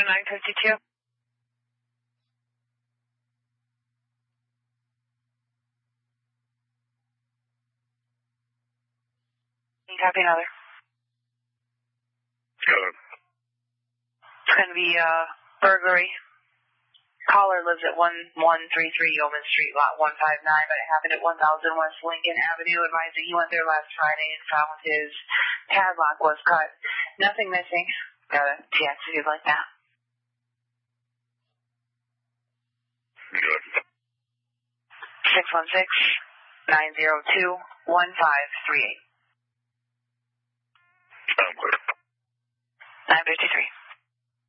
10952. Copy another. Good. It's going to be burglary. Caller lives at 1133 Yeoman Street, lot 159, but it happened at 1000 West Lincoln Avenue. Advising he went there last Friday and found his padlock was cut. Nothing missing. Got a TX if you'd like that. Good. 616-902-1538.